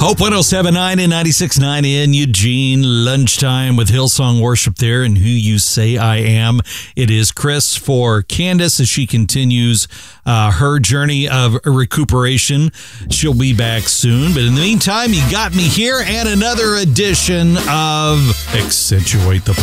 Hope 107.9 and 96.9 in Eugene. Lunchtime with Hillsong Worship there and Who You Say I Am. It is Chris for Candace as she continues her journey of recuperation. She'll be back soon. But in the meantime, you got me here and another edition of Accentuate the